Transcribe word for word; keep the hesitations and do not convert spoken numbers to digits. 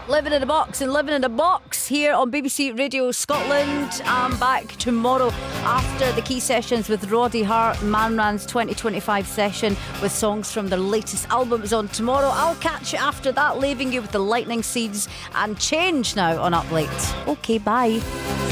Living in a Box and Living in a Box here on B B C Radio Scotland. I'm back tomorrow after the key sessions with Roddy Hart. Manran's twenty twenty-five session with songs from their latest album is on tomorrow. I'll catch you after that, leaving you with the Lightning Seeds and Change now on Up Late. Okay, bye.